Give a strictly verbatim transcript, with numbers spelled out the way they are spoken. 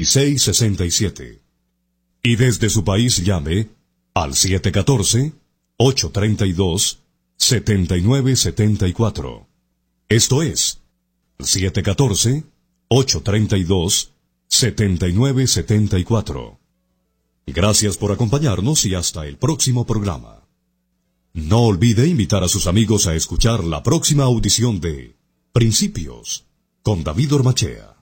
seis sesenta y siete. Y desde su país llame al siete uno cuatro, ocho tres dos, siete nueve siete cuatro. Esto es siete uno cuatro, ocho tres dos, siete nueve siete cuatro. Gracias por acompañarnos y hasta el próximo programa. No olvide invitar a sus amigos a escuchar la próxima audición de Principios con David Ormachea.